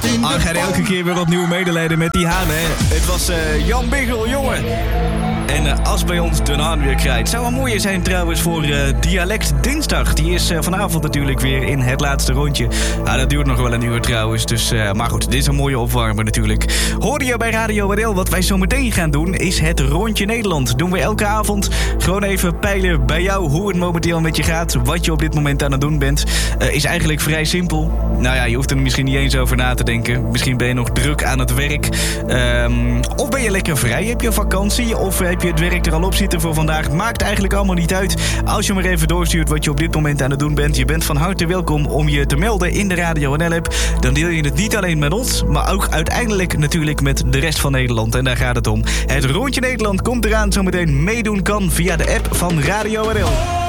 Ach, en elke keer weer opnieuw medelijden met die haan, hè. Het was Jan Biggel, jongen. En als bij ons de haan weer krijgt. Zou wel mooier zijn trouwens voor Dialect Dinsdag. Die is vanavond natuurlijk weer in het laatste rondje. Dat duurt nog wel een uur trouwens. Dus, maar goed, dit is een mooie opwarmer natuurlijk. Hoorde je bij Radio WNL? Wat wij zo meteen gaan doen is het Rondje Nederland. Doen we elke avond. Gewoon even peilen bij jou hoe het momenteel met je gaat. Wat je op dit moment aan het doen bent. Is eigenlijk vrij simpel. Nou ja, je hoeft er misschien niet eens over na te denken. Misschien ben je nog druk aan het werk. Of ben je lekker vrij? Heb je vakantie? Of heb je het werk er al op zitten voor vandaag? Maakt eigenlijk allemaal niet uit. Als je maar even doorstuurt wat je op dit moment aan het doen bent. Je bent van harte welkom om je te melden in de Radio NL-app. Dan deel je het niet alleen met ons, maar ook uiteindelijk natuurlijk met de rest van Nederland. En daar gaat het om. Het Rondje Nederland komt eraan. Zometeen meedoen kan via de app van Radio NL.